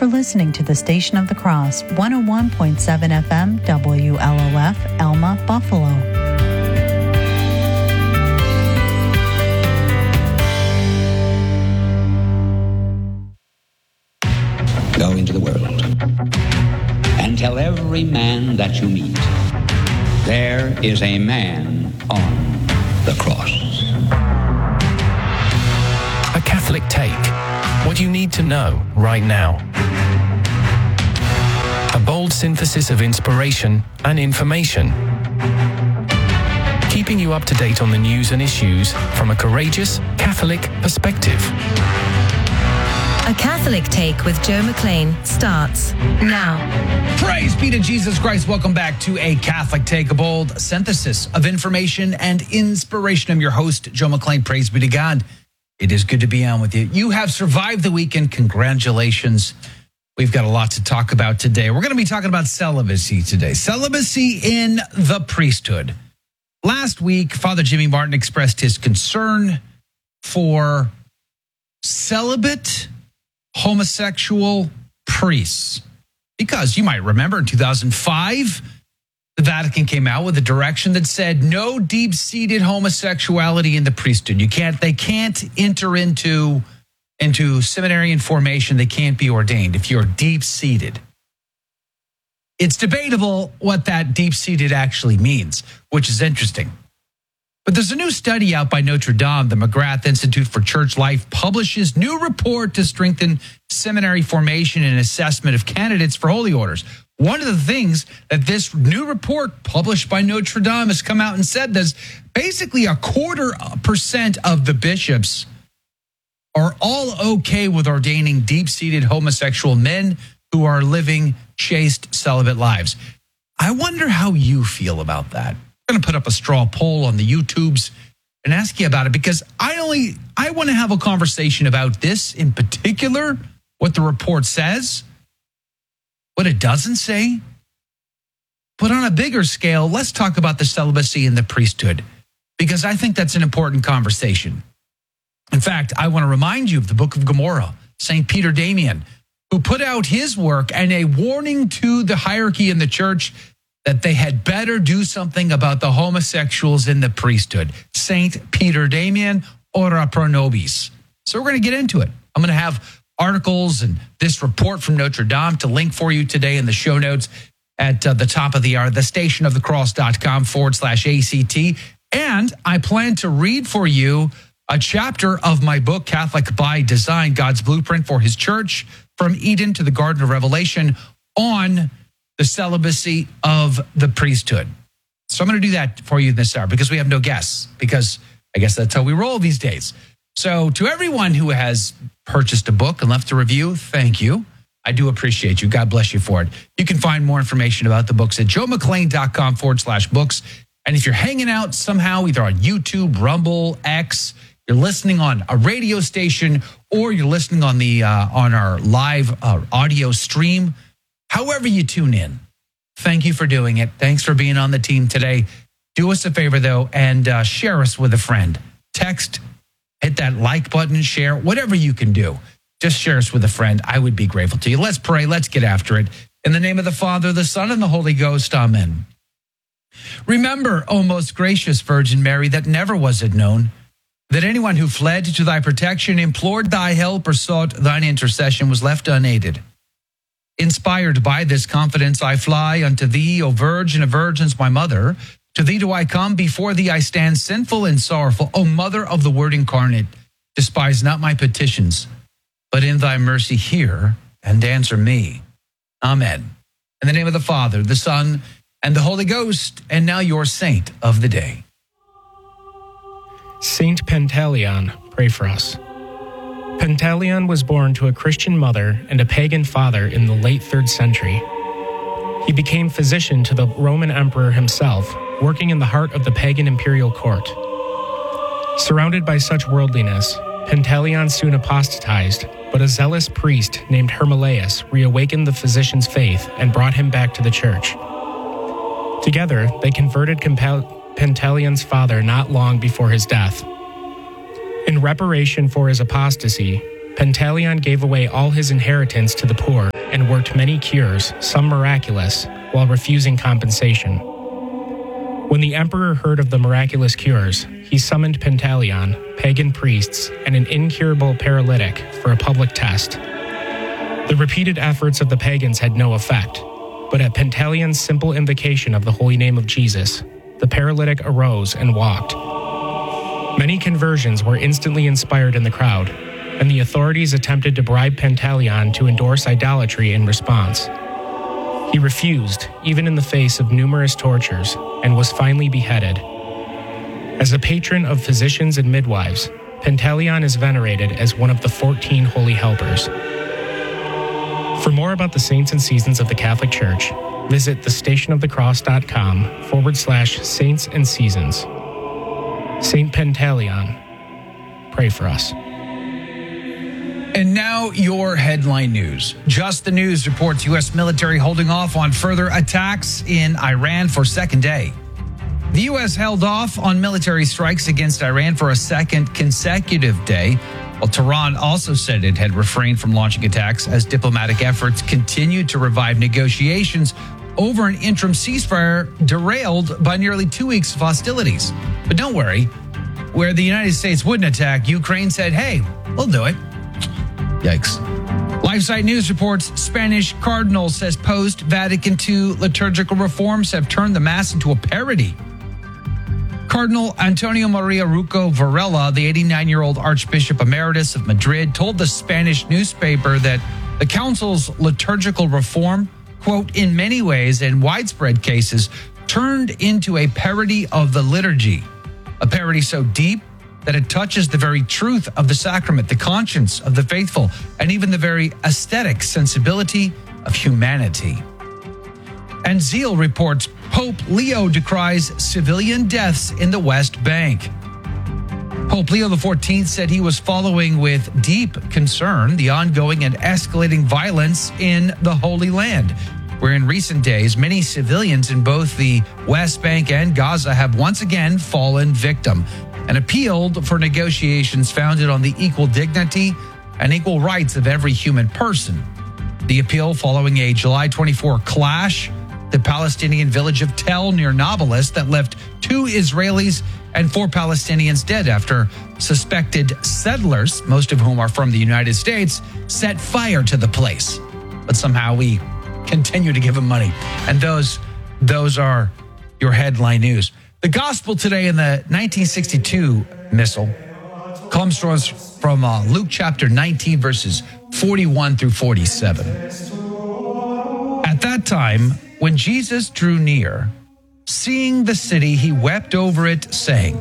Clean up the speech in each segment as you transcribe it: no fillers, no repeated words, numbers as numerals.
for listening to the Station of the Cross, 101.7 FM, WLOF, Elma, Buffalo. Go into the world and tell every man that you meet, there is a man on the cross. A Catholic Take. What you need to know right now. A bold synthesis of inspiration and information. Keeping you up to date on the news and issues from a courageous Catholic perspective. A Catholic Take with Joe McLean starts now. Praise be to Jesus Christ. Welcome back to A Catholic Take, a bold synthesis of information and inspiration. I'm your host, Joe McLean. Praise be to God. It is good to be on with you. You have survived the weekend. Congratulations. We've got a lot to talk about today. We're going to be talking about celibacy today. Celibacy in the priesthood. Last week, Father Jimmy Martin expressed his concern for celibate homosexual priests. Because you might remember in 2005, the Vatican came out with a direction that said no deep-seated homosexuality in the priesthood. They can't enter into seminary and formation. They can't be ordained if you're deep-seated. It's debatable what that deep-seated actually means, which is interesting. But there's a new study out by Notre Dame. The McGrath Institute for Church Life publishes new report to strengthen seminary formation and assessment of candidates for holy orders. One of the things that this new report published by Notre Dame has come out and said is basically 0.25% of the bishops are all okay with ordaining deep-seated homosexual men who are living chaste celibate lives. I wonder how you feel about that. I'm going to put up a straw poll on the YouTubes and ask you about it because I want to have a conversation about this in particular, what the report says, what it doesn't say. But on a bigger scale, let's talk about the celibacy in the priesthood because I think that's an important conversation. In fact, I want to remind you of the Book of Gomorrah, St. Peter Damian, who put out his work and a warning to the hierarchy in the church that they had better do something about the homosexuals in the priesthood. St. Peter Damian, ora pro nobis. So we're going to get into it. I'm going to have articles and this report from Notre Dame to link for you today in the show notes at the top of the hour, thestationofthecross.com/ACT. And I plan to read for you a chapter of my book, Catholic by Design, God's Blueprint for His Church, from Eden to the Garden of Revelation, on the celibacy of the priesthood. So I'm going to do that for you this hour because we have no guests, because I guess that's how we roll these days. So to everyone who has purchased a book and left a review, thank you. I do appreciate you. God bless you for it. You can find more information about the books at joemclean.com/books. And if you're hanging out somehow, either on YouTube, Rumble, X, you're listening on a radio station, or you're listening on on our live audio stream, however you tune in, thank you for doing it. Thanks for being on the team today. Do us a favor, though, and share us with a friend. Text, hit that like button, share, whatever you can do. Just share us with a friend. I would be grateful to you. Let's pray. Let's get after it. In the name of the Father, the Son, and the Holy Ghost. Amen. Remember, O most gracious Virgin Mary, that never was it known that anyone who fled to thy protection, implored thy help, or sought thine intercession was left unaided. Inspired by this confidence, I fly unto thee, O Virgin of Virgins, my mother. To thee do I come, before thee I stand sinful and sorrowful. O Mother of the Word incarnate, despise not my petitions, but in thy mercy hear and answer me. Amen. In the name of the Father, the Son, and the Holy Ghost, and now your saint of the day. Saint Pantaleon, pray for us. Pantaleon was born to a Christian mother and a pagan father in the late 3rd century. He became physician to the Roman emperor himself, working in the heart of the pagan imperial court. Surrounded by such worldliness, Pantaleon soon apostatized, but a zealous priest named Hermolaus reawakened the physician's faith and brought him back to the church. Together, they converted Pantaleon's father not long before his death. In reparation for his apostasy, Pantaleon gave away all his inheritance to the poor and worked many cures, some miraculous, while refusing compensation. When the emperor heard of the miraculous cures, he summoned Pantaleon, pagan priests, and an incurable paralytic for a public test. The repeated efforts of the pagans had no effect, but at Pantaleon's simple invocation of the holy name of Jesus, the paralytic arose and walked. Many conversions were instantly inspired in the crowd, and the authorities attempted to bribe Pantaleon to endorse idolatry in response. He refused, even in the face of numerous tortures, and was finally beheaded. As a patron of physicians and midwives, Pantaleon is venerated as one of the 14 holy helpers. For more about the saints and seasons of the Catholic Church, visit thestationofthecross.com/saints and seasons. Saint Pantaleon, pray for us. And now your headline news. Just the News reports U.S. military holding off on further attacks in Iran for second day. The U.S. held off on military strikes against Iran for a second consecutive day, while Tehran also said it had refrained from launching attacks as diplomatic efforts continued to revive negotiations over an interim ceasefire derailed by nearly 2 weeks of hostilities. But don't worry, where the United States wouldn't attack, Ukraine said, hey, we'll do it. Yikes. LifeSite News reports Spanish cardinal says post-Vatican II liturgical reforms have turned the Mass into a parody. Cardinal Antonio Maria Rucco Varela, the 89-year-old Archbishop Emeritus of Madrid, told the Spanish newspaper that the Council's liturgical reform, quote, in many ways and widespread cases, turned into a parody of the liturgy. A parody so deep that it touches the very truth of the sacrament, the conscience of the faithful, and even the very aesthetic sensibility of humanity. And Zeal reports Pope Leo decries civilian deaths in the West Bank. Pope Leo XIV said he was following with deep concern the ongoing and escalating violence in the Holy Land, where in recent days many civilians in both the West Bank and Gaza have once again fallen victim, and appealed for negotiations founded on the equal dignity and equal rights of every human person. The appeal following a July 24 clash, the Palestinian village of Tel near Nablus that left 2 Israelis and 4 Palestinians dead after suspected settlers, most of whom are from the United States, set fire to the place. But somehow we continue to give them money. And those are your headline news. The gospel today in the 1962 missal comes to us from Luke chapter 19, verses 41 through 47. At that time, when Jesus drew near, seeing the city, he wept over it, saying,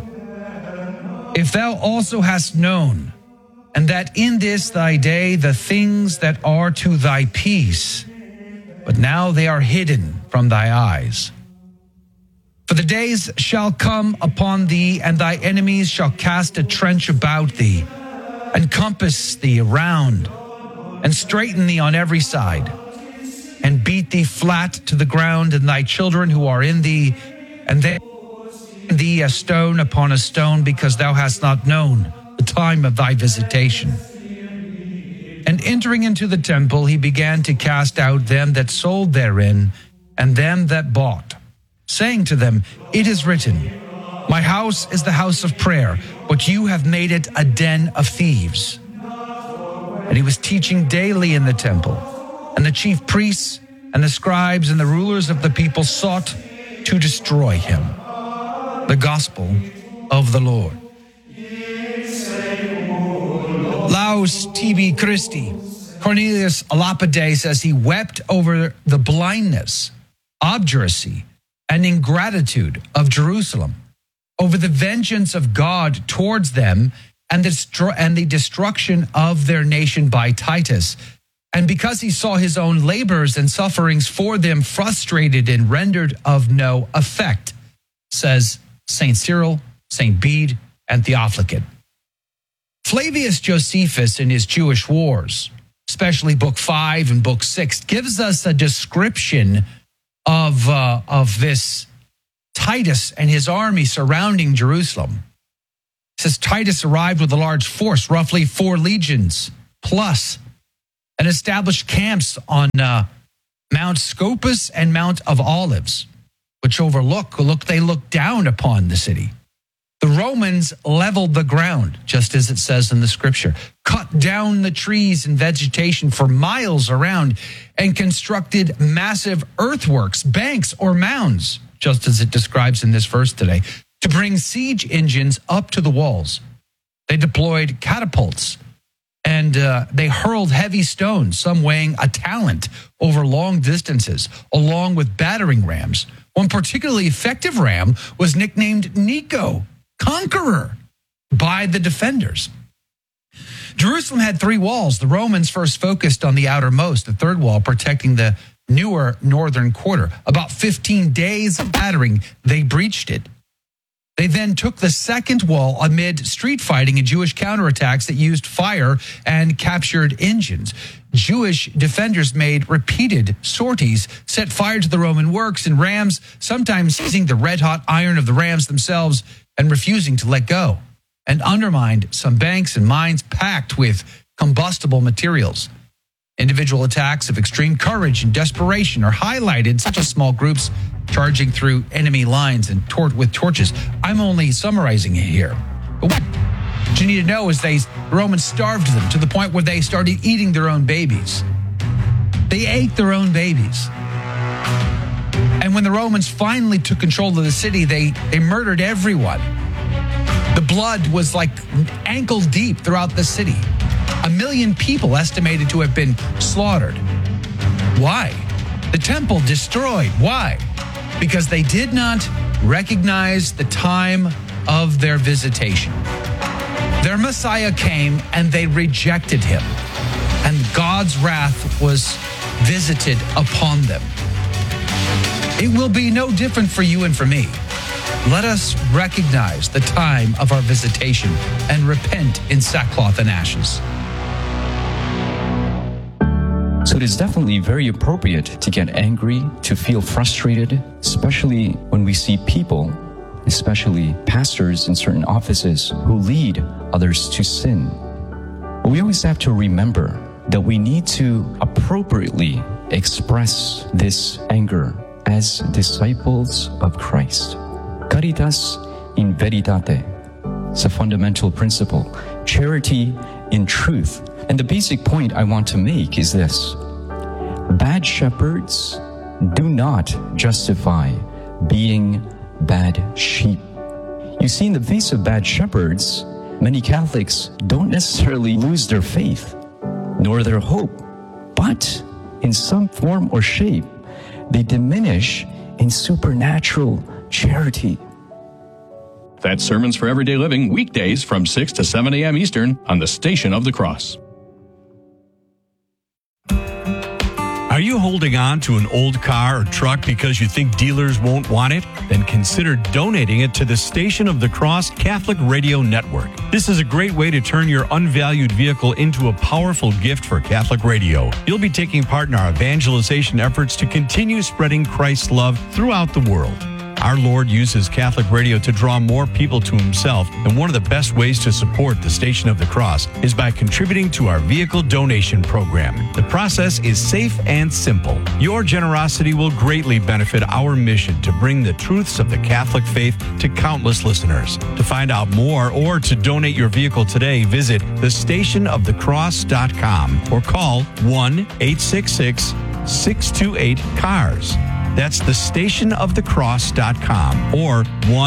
If thou also hast known, and that in this thy day the things that are to thy peace, but now they are hidden from thy eyes. For the days shall come upon thee, and thy enemies shall cast a trench about thee, and compass thee round, and straiten thee on every side, and beat thee flat to the ground, and thy children who are in thee, and they thee a stone upon a stone, because thou hast not known the time of thy visitation. And entering into the temple, he began to cast out them that sold therein, and them that bought, saying to them, It is written, My house is the house of prayer, but you have made it a den of thieves. And he was teaching daily in the temple, and the chief priests and the scribes and the rulers of the people sought to destroy him. The gospel of the Lord. Laus tibi Christi. Cornelius Lapide says he wept over the blindness, obduracy, and ingratitude of Jerusalem, over the vengeance of God towards them and the destruction of their nation by Titus. And because he saw his own labors and sufferings for them frustrated and rendered of no effect, says St. Cyril, St. Bede, and Theophilacid. Flavius Josephus in his Jewish Wars, especially Book 5 and Book 6, gives us a description of this Titus and his army surrounding Jerusalem. It says Titus arrived with a large force, roughly 4 legions, plus and established camps on Mount Scopus and Mount of Olives, which they look down upon the city. The Romans leveled the ground, just as it says in the scripture, cut down the trees and vegetation for miles around, and constructed massive earthworks, banks, or mounds, just as it describes in this verse today, to bring siege engines up to the walls. They deployed catapults, and they hurled heavy stones, some weighing a talent, over long distances, along with battering rams. One particularly effective ram was nicknamed Nico, Conqueror, by the defenders. Jerusalem had 3 walls. The Romans first focused on the outermost, the third wall protecting the newer northern quarter. About 15 days of battering, they breached it. They then took the second wall amid street fighting and Jewish counterattacks that used fire and captured engines. Jewish defenders made repeated sorties, set fire to the Roman works and rams, sometimes seizing the red-hot iron of the rams themselves and refusing to let go, and undermined some banks and mines packed with combustible materials. Individual attacks of extreme courage and desperation are highlighted, such as small groups charging through enemy lines and with torches. I'm only summarizing it here. But what you need to know is the Romans starved them to the point where they started eating their own babies. They ate their own babies. And when the Romans finally took control of the city, they murdered everyone. The blood was like ankle deep throughout the city. 1 million people estimated to have been slaughtered. Why? The temple destroyed. Why? Because they did not recognize the time of their visitation. Their Messiah came and they rejected him, and God's wrath was visited upon them. It will be no different for you and for me. Let us recognize the time of our visitation and repent in sackcloth and ashes. So it is definitely very appropriate to get angry, to feel frustrated, especially when we see people, especially pastors in certain offices, who lead others to sin. But we always have to remember that we need to appropriately express this anger as disciples of Christ. Caritas in veritate. It's a fundamental principle. Charity in truth. And the basic point I want to make is this. Bad shepherds do not justify being bad sheep. You see, in the face of bad shepherds, many Catholics don't necessarily lose their faith, nor their hope, but in some form or shape, they diminish in supernatural charity. That's Sermons for Everyday Living, weekdays from 6 to 7 a.m. Eastern on the Station of the Cross. Are you holding on to an old car or truck because you think dealers won't want it? Then consider donating it to the Station of the Cross Catholic Radio Network. This is a great way to turn your unvalued vehicle into a powerful gift for Catholic radio. You'll be taking part in our evangelization efforts to continue spreading Christ's love throughout the world. Our Lord uses Catholic radio to draw more people to himself, and one of the best ways to support the Station of the Cross is by contributing to our vehicle donation program. The process is safe and simple. Your generosity will greatly benefit our mission to bring the truths of the Catholic faith to countless listeners. To find out more or to donate your vehicle today, visit thestationofthecross.com or call 1-866-628-CARS. That's thestationofthecross.com or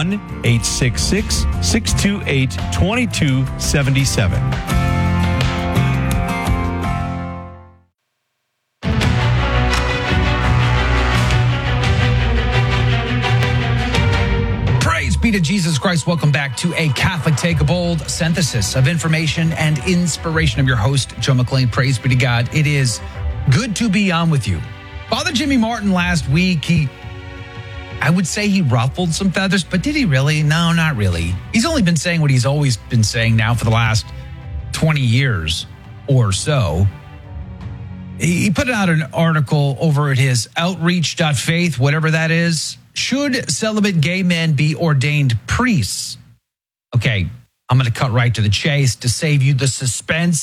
1-866-628-2277. Be to Jesus Christ. Welcome back to a Catholic Take a Bold synthesis of information and inspiration. I'm your host, Joe McClain. Praise be to God. It is good to be on with you. Father Jimmy Martin last week, I would say he ruffled some feathers, but did he really? No, not really. He's only been saying what he's always been saying now for the last 20 years or so. He put out an article over at his outreach.faith, whatever that is. Should celibate gay men be ordained priests? Okay, I'm going to cut right to the chase to save you the suspense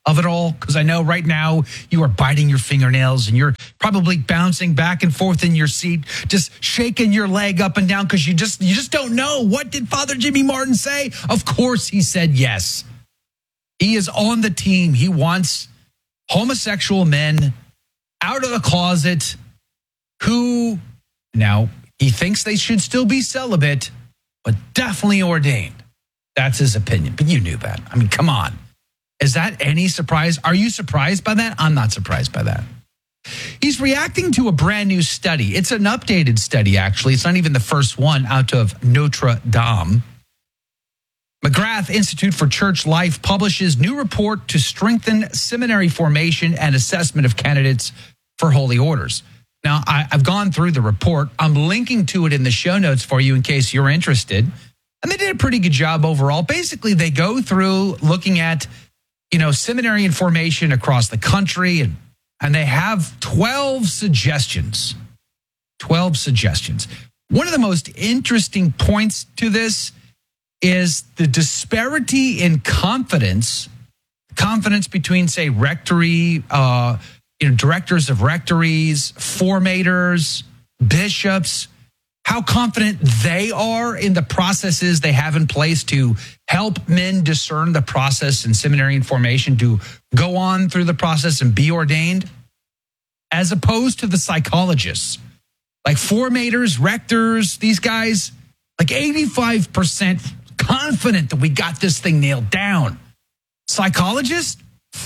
of it all? Because I know right now you are biting your fingernails and you're probably bouncing back and forth in your seat, just shaking your leg up and down because you just don't know. What did Father Jimmy Martin say? Of course he said yes. He is on the team. He wants homosexual men out of the closet who, now, he thinks they should still be celibate, but definitely ordained. That's his opinion. But you knew that. I mean, come on. Is that any surprise? Are you surprised by that? I'm not surprised by that. He's reacting to a brand new study. It's an updated study, actually. It's not even the first one out of Notre Dame. McGrath Institute for Church Life publishes new report to strengthen seminary formation and assessment of candidates for holy orders. Now, I've gone through the report. I'm linking to it in the show notes for you in case you're interested. And they did a pretty good job overall. Basically, they go through looking at, seminary information across the country, and they have 12 suggestions. 12 suggestions. One of the most interesting points to this is the disparity in confidence between, say, rectory, directors of rectories, formators, bishops, how confident they are in the processes they have in place to help men discern the process in seminary formation, to go on through the process and be ordained, as opposed to the psychologists. Like formators, rectors, these guys, like 85% confident that we got this thing nailed down. Psychologists,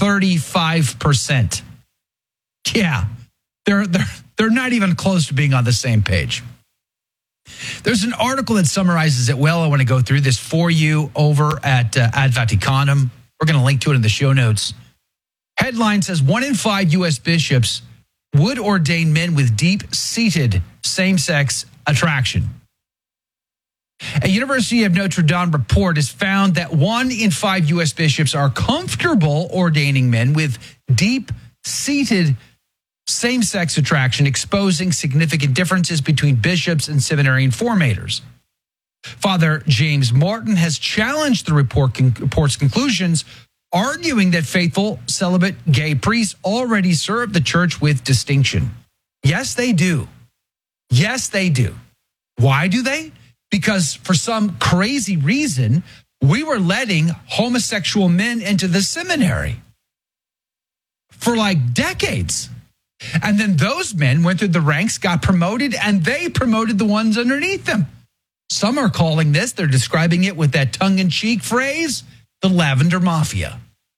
35%. Yeah, they're not even close to being on the same page. There's an article that summarizes it well. I want to go through this for you over at Ad Vaticanum. We're going to link to it in the show notes. Headline says 1 in 5 U.S. bishops would ordain men with deep-seated same-sex attraction. A University of Notre Dame report has found that 1 in 5 U.S. bishops are comfortable ordaining men with deep-seated same-sex attraction, exposing significant differences between bishops and seminary formators. Father James Martin has challenged the report's conclusions, arguing that faithful celibate gay priests already serve the church with distinction. Yes, they do. Yes, they do. Why do they? Because for some crazy reason, we were letting homosexual men into the seminary for like decades. And then those men went through the ranks, got promoted, and they promoted the ones underneath them. Some are calling this, they're describing it with that tongue-in-cheek phrase, the Lavender Mafia.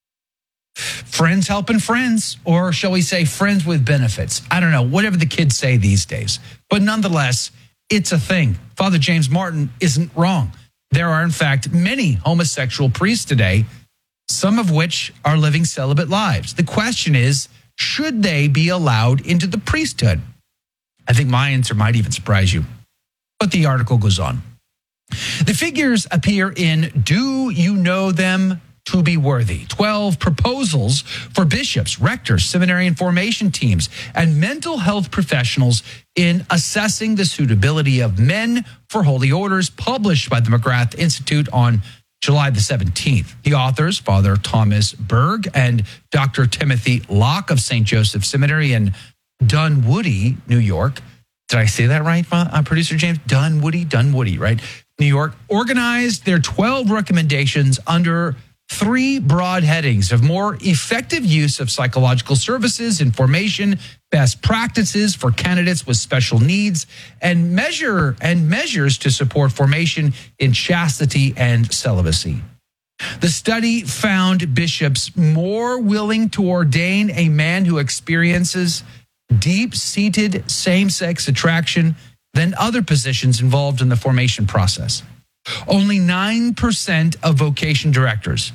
Friends helping friends, or shall we say friends with benefits. I don't know, whatever the kids say these days. But nonetheless, it's a thing. Father James Martin isn't wrong. There are, in fact, many homosexual priests today, some of which are living celibate lives. The question is, should they be allowed into the priesthood? I think my answer might even surprise you. But the article goes on. The figures appear in Do You Know Them to Be Worthy? 12 proposals for bishops, rectors, seminary and formation teams, and mental health professionals in assessing the suitability of men for holy orders, published by the McGrath Institute on July the 17th. The authors, Father Thomas Berg and Dr. Timothy Locke of St. Joseph Seminary in Dunwoody, New York. Did I say that right, Producer James? Dunwoody, right? New York, organized their 12 recommendations under 3 broad headings of more effective use of psychological services, information, best practices for candidates with special needs, and measures to support formation in chastity and celibacy. The study found bishops more willing to ordain a man who experiences deep-seated same-sex attraction than other positions involved in the formation process. Only 9% of vocation directors,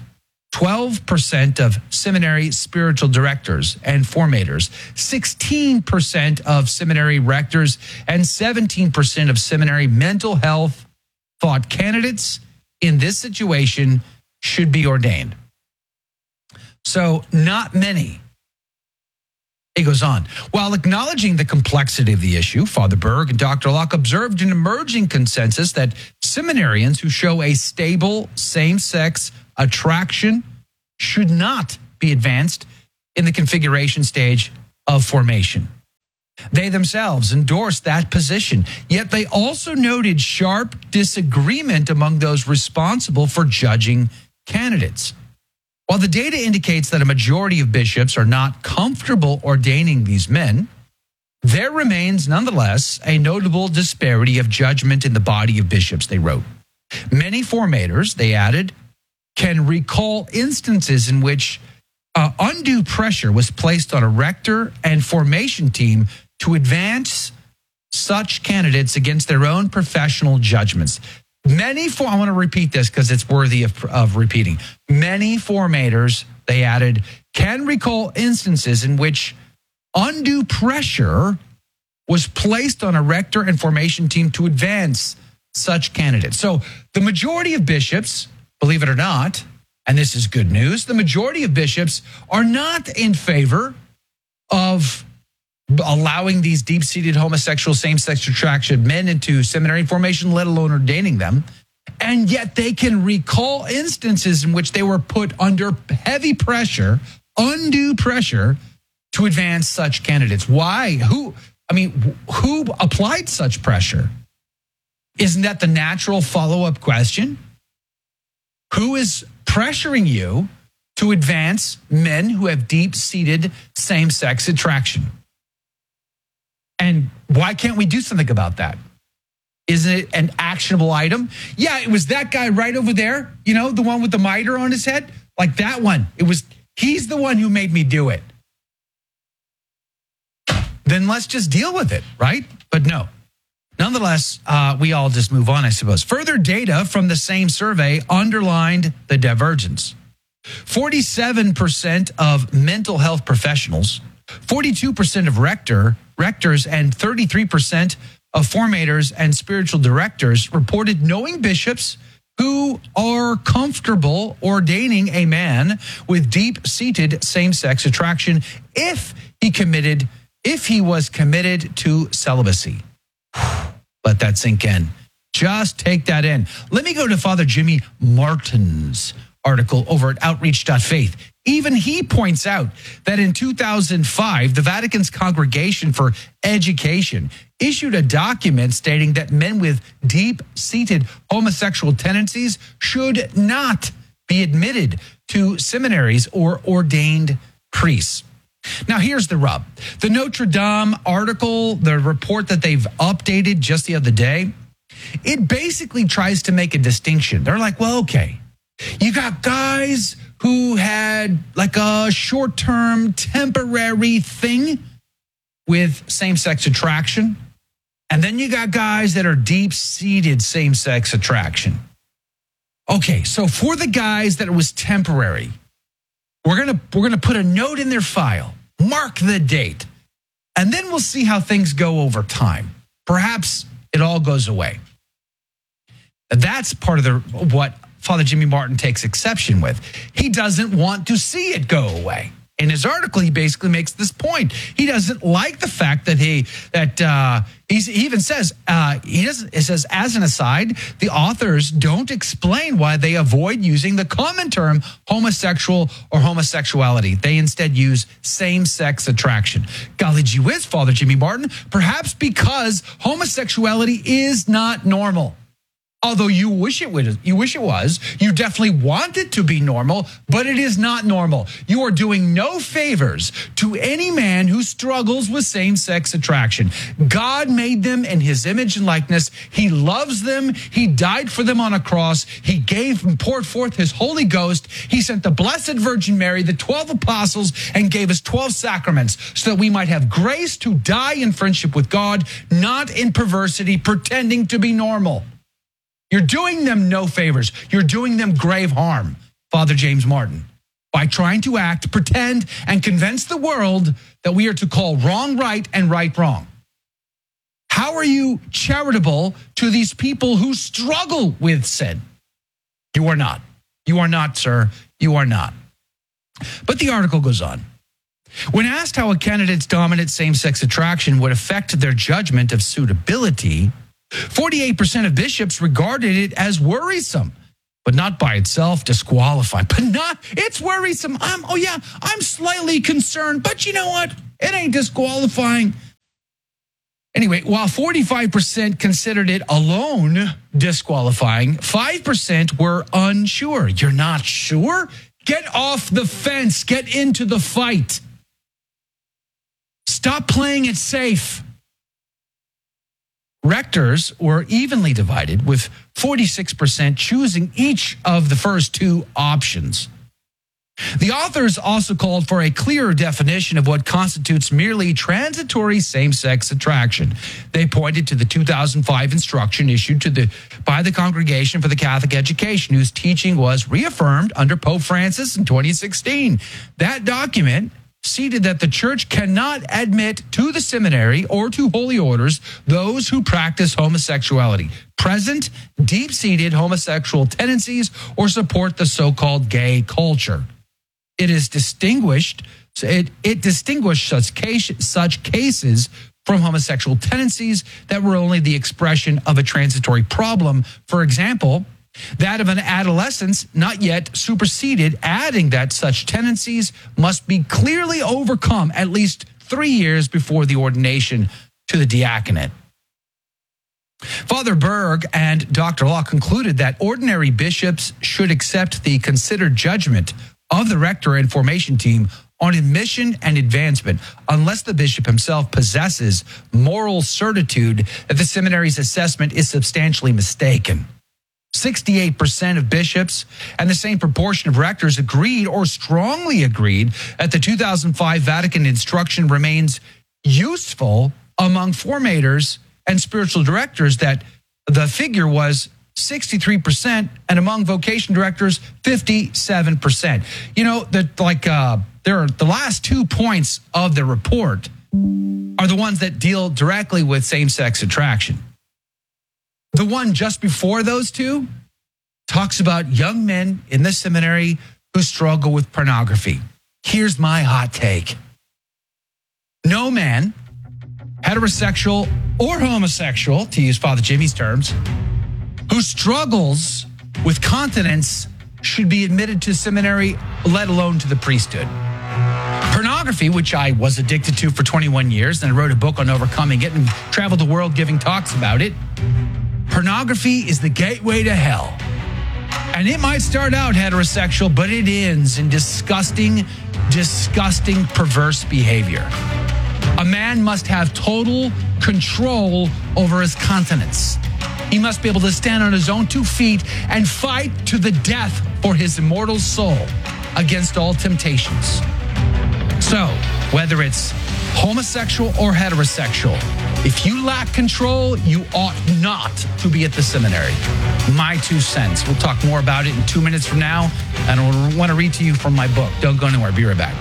12% of seminary spiritual directors and formators, 16% of seminary rectors, and 17% of seminary mental health thought candidates in this situation should be ordained. So not many. It goes on. While acknowledging the complexity of the issue, Father Berg and Dr. Locke observed an emerging consensus that seminarians who show a stable same-sex attraction should not be advanced in the configuration stage of formation. They themselves endorsed that position, yet they also noted sharp disagreement among those responsible for judging candidates. While the data indicates that a majority of bishops are not comfortable ordaining these men, there remains nonetheless a notable disparity of judgment in the body of bishops, they wrote. Many formators, they added, can recall instances in which undue pressure was placed on a rector and formation team to advance such candidates against their own professional judgments. I want to repeat this because it's worthy of repeating. Many formators, they added, can recall instances in which undue pressure was placed on a rector and formation team to advance such candidates. So the majority of bishops, believe it or not, and this is good news, the majority of bishops are not in favor of allowing these deep-seated homosexual same-sex attraction men into seminary formation, let alone ordaining them. And yet they can recall instances in which they were put under heavy pressure, undue pressure, to advance such candidates. Why? Who applied such pressure? Isn't that the natural follow-up question? Who is pressuring you to advance men who have deep-seated same-sex attraction? And why can't we do something about that? Isn't it an actionable item? Yeah, it was that guy right over there, the one with the mitre on his head, like that one. He's the one who made me do it. Then let's just deal with it, right? But no. Nonetheless, we all just move on, I suppose. Further data from the same survey underlined the divergence. 47% of mental health professionals, 42% of rectors, and 33% of formators and spiritual directors reported knowing bishops who are comfortable ordaining a man with deep-seated same-sex attraction if he was committed to celibacy. Let that sink in. Just take that in. Let me go to Father Jimmy Martin's article over at outreach.faith. Even he points out that in 2005, the Vatican's Congregation for Education issued a document stating that men with deep-seated homosexual tendencies should not be admitted to seminaries or ordained priests. Now, here's the rub. The Notre Dame article, the report that they've updated just the other day, it basically tries to make a distinction. They're like, well, okay, you got guys who had like a short-term, temporary thing with same-sex attraction, and then you got guys that are deep-seated same-sex attraction. Okay, so for the guys that it was temporary, we're gonna put a note in their file, mark the date, and then we'll see how things go over time. Perhaps it all goes away. That's part of what Father Jimmy Martin takes exception with. He doesn't want to see it go away. In his article, he basically makes this point. He doesn't like the fact that he even says, it says, as an aside, the authors don't explain why they avoid using the common term homosexual or homosexuality. They instead use same-sex attraction. Golly gee whiz, Father Jimmy Martin, perhaps because homosexuality is not normal. Although you wish it was, you definitely want it to be normal, but it is not normal. You are doing no favors to any man who struggles with same-sex attraction. God made them in his image and likeness. He loves them. He died for them on a cross. He gave and poured forth his Holy Ghost. He sent the Blessed Virgin Mary, the 12 apostles, and gave us 12 sacraments so that we might have grace to die in friendship with God, not in perversity, pretending to be normal. You're doing them no favors. You're doing them grave harm, Father James Martin, by trying to act, pretend, and convince the world that we are to call wrong right and right wrong. How are you charitable to these people who struggle with sin? You are not. You are not, sir. You are not. But the article goes on. When asked how a candidate's dominant same-sex attraction would affect their judgment of suitability, 48% of bishops regarded it as worrisome, but not by itself disqualifying. But not, it's worrisome. I'm slightly concerned, but you know what? It ain't disqualifying. Anyway, while 45% considered it alone disqualifying, 5% were unsure. You're not sure? Get off the fence. Get into the fight. Stop playing it safe. Rectors were evenly divided, with 46% choosing each of the first two options. The authors also called for a clearer definition of what constitutes merely transitory same-sex attraction. They pointed to the 2005 instruction issued by the Congregation for the Catholic Education, whose teaching was reaffirmed under Pope Francis in 2016. That document stated that the Church cannot admit to the seminary or to holy orders those who practice homosexuality, present deep-seated homosexual tendencies, or support the so-called gay culture. It distinguished such cases from homosexual tendencies that were only the expression of a transitory problem. For example, that of an adolescence not yet superseded, adding that such tendencies must be clearly overcome at least 3 years before the ordination to the diaconate. Father Berg and Dr. Law concluded that ordinary bishops should accept the considered judgment of the rector and formation team on admission and advancement, unless the bishop himself possesses moral certitude that the seminary's assessment is substantially mistaken. 68% of bishops and the same proportion of rectors agreed or strongly agreed that the 2005 Vatican instruction remains useful among formators and spiritual directors, that the figure was 63%, and among vocation directors, 57%. You know, the last 2 points of the report are the ones that deal directly with same-sex attraction. The one just before those two talks about young men in the seminary who struggle with pornography. Here's my hot take. No man, heterosexual or homosexual, to use Father Jimmy's terms, who struggles with continence should be admitted to seminary, let alone to the priesthood. Pornography, which I was addicted to for 21 years, and I wrote a book on overcoming it and traveled the world giving talks about it. Pornography is the gateway to hell. And it might start out heterosexual, but it ends in disgusting, perverse behavior. A man must have total control over his continence. He must be able to stand on his own 2 feet and fight to the death for his immortal soul against all temptations. So, whether it's homosexual or heterosexual, if you lack control, you ought not to be at the seminary. My 2 cents. We'll talk more about it in 2 minutes from now, and I want to read to you from my book. Don't go anywhere. Be right back.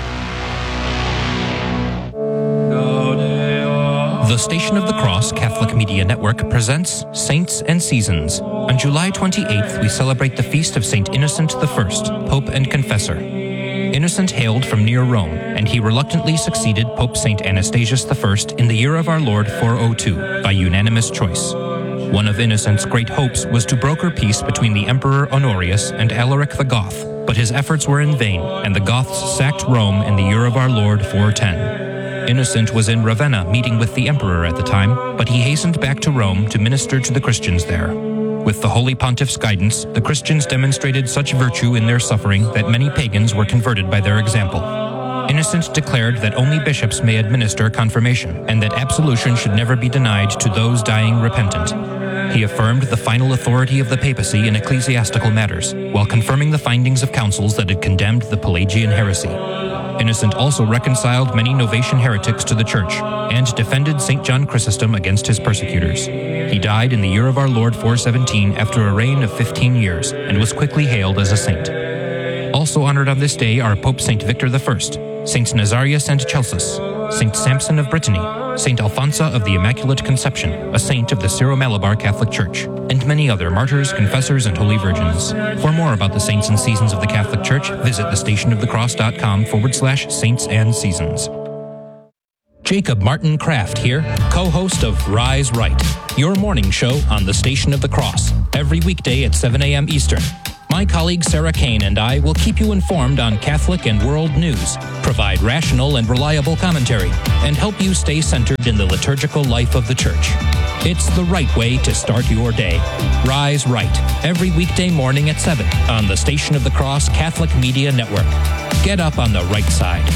The Station of the Cross Catholic Media Network presents Saints and Seasons. On July 28th, we celebrate the feast of St. Innocent I, Pope and Confessor. Innocent hailed from near Rome, and he reluctantly succeeded Pope St. Anastasius I in the year of our Lord 402 by unanimous choice. One of Innocent's great hopes was to broker peace between the Emperor Honorius and Alaric the Goth, but his efforts were in vain, and the Goths sacked Rome in the year of our Lord 410. Innocent was in Ravenna meeting with the emperor at the time, but he hastened back to Rome to minister to the Christians there. With the Holy Pontiff's guidance, the Christians demonstrated such virtue in their suffering that many pagans were converted by their example. Innocent declared that only bishops may administer confirmation, and that absolution should never be denied to those dying repentant. He affirmed the final authority of the papacy in ecclesiastical matters, while confirming the findings of councils that had condemned the Pelagian heresy. Innocent also reconciled many Novatian heretics to the Church and defended St. John Chrysostom against his persecutors. He died in the year of our Lord 417 after a reign of 15 years and was quickly hailed as a saint. Also honored on this day are Pope St. Victor I, Saints Nazarius and Celsus, St. Samson of Brittany, St. Alphonsa of the Immaculate Conception, a saint of the Syro-Malabar Catholic Church, and many other martyrs, confessors, and holy virgins. For more about the saints and seasons of the Catholic Church, visit thestationofthecross.com/saints and seasons. Jacob Martin Kraft here, co-host of Rise Right, your morning show on the Station of the Cross. every weekday at 7 a.m. Eastern. My colleague Sarah Kane and I will keep you informed on Catholic and world news, provide rational and reliable commentary, and help you stay centered in the liturgical life of the Church. It's the right way to start your day. Rise Right, every weekday morning at 7 on the Station of the Cross Catholic Media Network. Get up on the right side.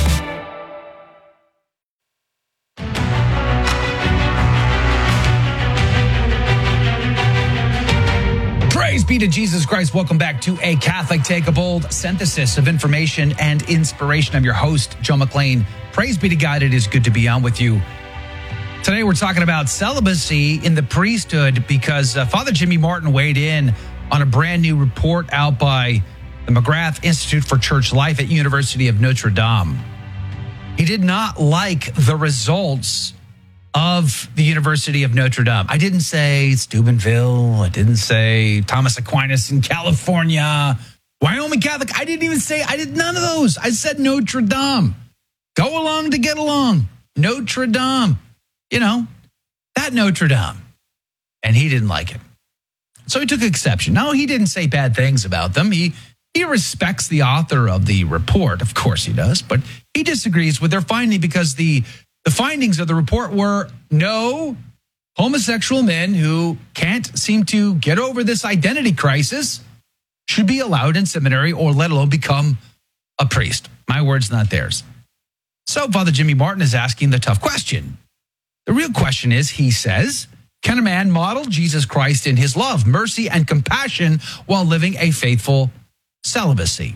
Praise be to Jesus Christ. Welcome back to A Catholic Take, a bold synthesis of information and inspiration. I'm your host, Joe McClain. Praise be to God. It is good to be on with you. Today, we're talking about celibacy in the priesthood because Father Jimmy Martin weighed in on a brand new report out by the McGrath Institute for Church Life at University of Notre Dame. He did not like the results of the University of Notre Dame. I didn't say Steubenville. I didn't say Thomas Aquinas in California, Wyoming Catholic. I did none of those. I said Notre Dame. Go along to get along. Notre Dame. You know, that Notre Dame. And he didn't like it. So he took exception. No, he didn't say bad things about them. He respects the author of the report. Of course he does. But he disagrees with their finding because the findings of the report were no homosexual men who can't seem to get over this identity crisis should be allowed in seminary or let alone become a priest. My words, not theirs. So Father Jimmy Martin is asking the tough question. The real question is, he says, can a man model Jesus Christ in his love, mercy, and compassion while living a faithful celibacy?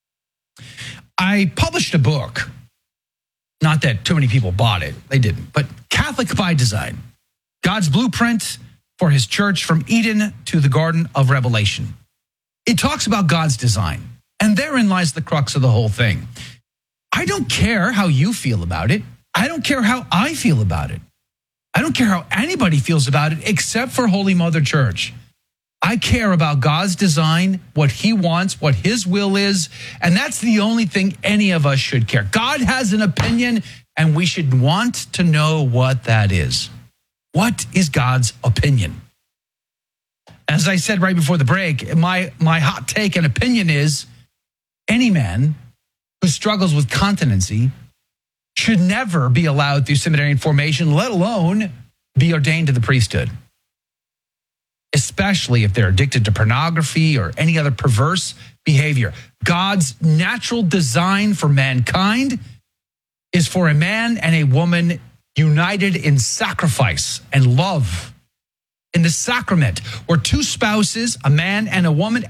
I published a book. Not that too many people bought it. They didn't. But Catholic by Design. God's blueprint for his church from Eden to the Garden of Revelation. It talks about God's design. And therein lies the crux of the whole thing. I don't care how you feel about it. I don't care how I feel about it. I don't care how anybody feels about it except for Holy Mother Church. I care about God's design, what he wants, what his will is, and that's the only thing any of us should care. God has an opinion, and we should want to know what that is. What is God's opinion? As I said right before the break, my hot take and opinion is any man who struggles with continency should never be allowed through seminary formation, let alone be ordained to the priesthood. Especially if they're addicted to pornography or any other perverse behavior. God's natural design for mankind is for a man and a woman united in sacrifice and love. In the sacrament, where two spouses, a man and a woman,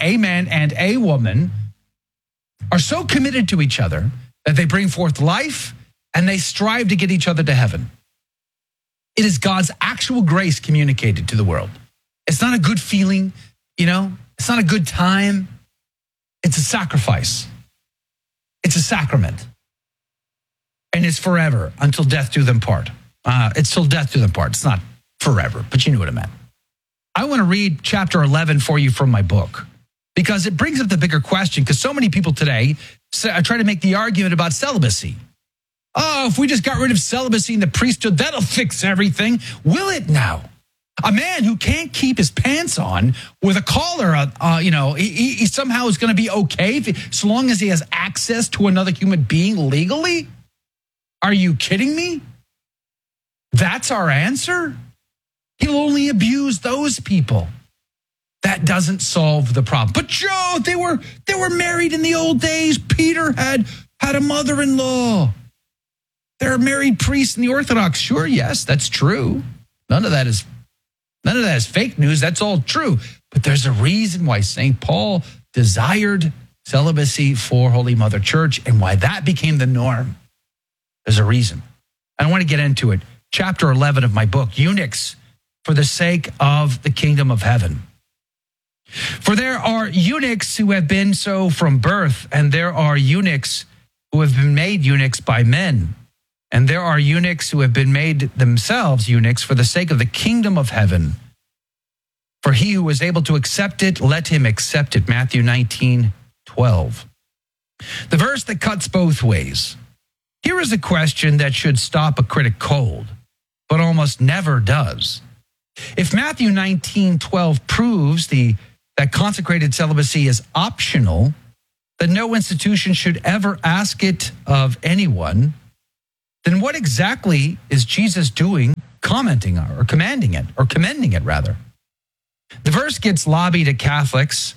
are so committed to each other that they bring forth life and they strive to get each other to heaven. It is God's actual grace communicated to the world. It's not a good feeling, it's not a good time. It's a sacrifice. It's a sacrament. And it's forever until death do them part. It's till death do them part. It's not forever, but you knew what I meant. I want to read chapter 11 for you from my book because it brings up the bigger question because so many people today try to make the argument about celibacy. Oh, if we just got rid of celibacy in the priesthood, that'll fix everything. Will it now? A man who can't keep his pants on with a collar, he somehow is going to be okay so long as he has access to another human being legally? Are you kidding me? That's our answer? He'll only abuse those people. That doesn't solve the problem. But Joe, they were married in the old days. Peter had a mother-in-law. They're married priests in the Orthodox. Sure, yes, that's true. None of that is fake news. That's all true. But there's a reason why St. Paul desired celibacy for Holy Mother Church and why that became the norm. There's a reason. I want to get into it. Chapter 11 of my book, Eunuchs for the Sake of the Kingdom of Heaven. For there are eunuchs who have been so from birth, and there are eunuchs who have been made eunuchs by men. And there are eunuchs who have been made themselves eunuchs for the sake of the kingdom of heaven. For he who is able to accept it, let him accept it. Matthew 19:12. The verse that cuts both ways. Here is a question that should stop a critic cold, but almost never does. If Matthew 19:12 proves that consecrated celibacy is optional, then no institution should ever ask it of anyone, then what exactly is Jesus doing, commenting or commanding it, or commending it rather? The verse gets lobbied at Catholics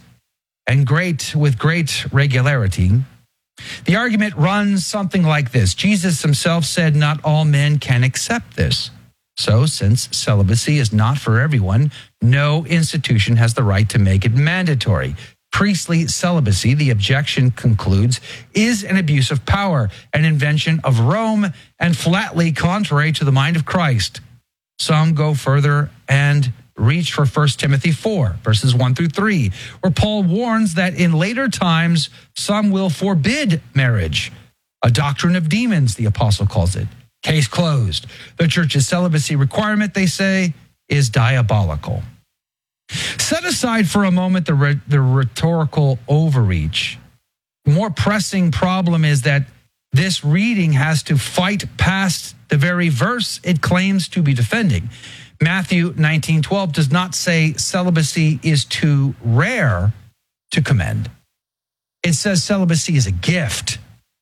with great regularity. The argument runs something like this. Jesus himself said not all men can accept this. So since celibacy is not for everyone, no institution has the right to make it mandatory. Priestly celibacy, the objection concludes, is an abuse of power, an invention of Rome, and flatly contrary to the mind of Christ. Some go further and reach for 1 Timothy 4, verses 1 through 3, where Paul warns that in later times, some will forbid marriage. A doctrine of demons, the apostle calls it. Case closed. The church's celibacy requirement, they say, is diabolical. Set aside for a moment the rhetorical overreach. The more pressing problem is that this reading has to fight past the very verse it claims to be defending. Matthew 19:12 does not say celibacy is too rare to commend. It says celibacy is a gift.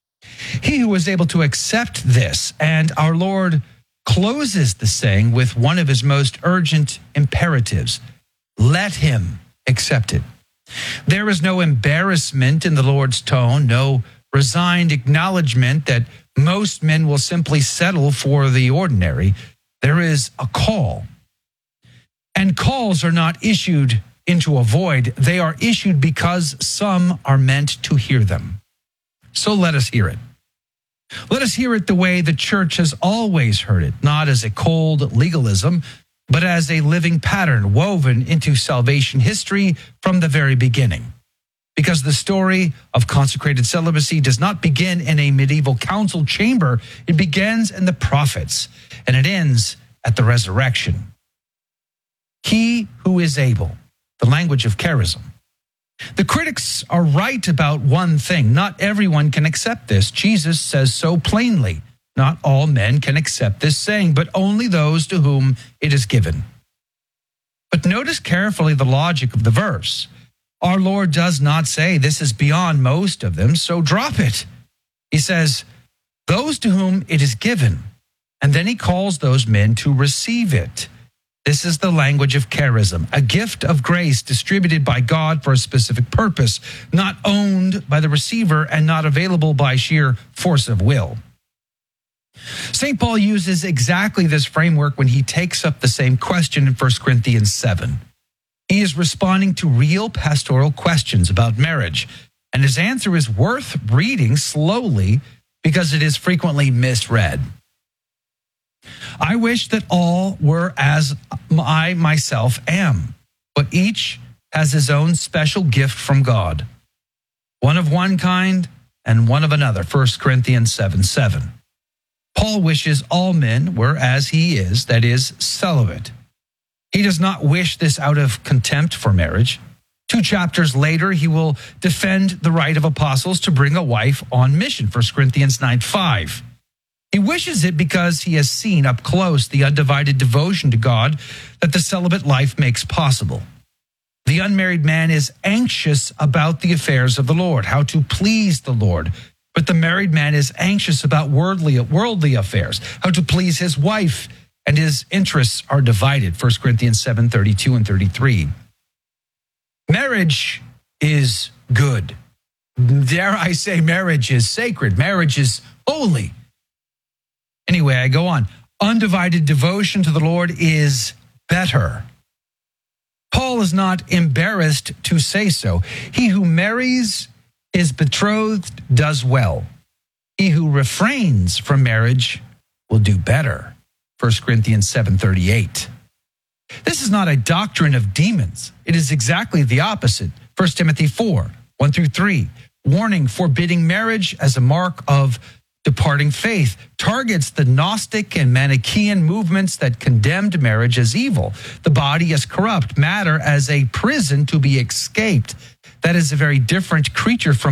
He who was able to accept this, and our Lord closes the saying with one of his most urgent imperatives. Let him accept it. There is no embarrassment in the Lord's tone, no resigned acknowledgement that most men will simply settle for the ordinary. There is a call. And calls are not issued into a void. They are issued because some are meant to hear them. So let us hear it. Let us hear it the way the church has always heard it, not as a cold legalism, but as a living pattern woven into salvation history from the very beginning. Because the story of consecrated celibacy does not begin in a medieval council chamber. It begins in the prophets, and it ends at the resurrection. He who is able, the language of charism. The critics are right about one thing. Not everyone can accept this. Jesus says so plainly. Not all men can accept this saying, but only those to whom it is given. But notice carefully the logic of the verse. Our Lord does not say this is beyond most of them, so drop it. He says, those to whom it is given, and then he calls those men to receive it. This is the language of charism, a gift of grace distributed by God for a specific purpose, not owned by the receiver and not available by sheer force of will. St. Paul uses exactly this framework when he takes up the same question in 1 Corinthians 7. He is responding to real pastoral questions about marriage, and his answer is worth reading slowly because it is frequently misread. I wish that all were as I myself am, but each has his own special gift from God, one of one kind and one of another, 1 Corinthians 7:7. Paul wishes all men were as he is, that is, celibate. He does not wish this out of contempt for marriage. 2 chapters later, he will defend the right of apostles to bring a wife on mission, 1 Corinthians 9:5. He wishes it because he has seen up close the undivided devotion to God that the celibate life makes possible. The unmarried man is anxious about the affairs of the Lord, how to please the Lord. But the married man is anxious about worldly affairs, how to please his wife, and his interests are divided, 1 Corinthians 7:32 and 33. Marriage is good. Dare I say marriage is sacred. Marriage is holy. Anyway, I go on. Undivided devotion to the Lord is better. Paul is not embarrassed to say so. He who marries his betrothed does well. He who refrains from marriage will do better. 1 Corinthians 7:38. This is not a doctrine of demons. It is exactly the opposite. 1 Timothy 4:1 through 3. Warning, forbidding marriage as a mark of departing faith, targets the Gnostic and Manichaean movements that condemned marriage as evil, the body as corrupt, matter as a prison to be escaped. That is a very different creature from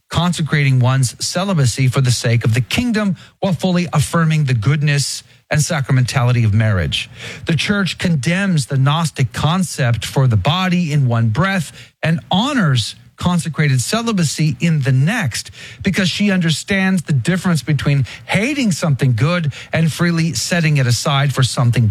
consecrating one's celibacy for the sake of the kingdom while fully affirming the goodness and sacramentality of marriage. The church condemns the Gnostic concept for the body in one breath and honors consecrated celibacy in the next, because she understands the difference between hating something good and freely setting it aside for something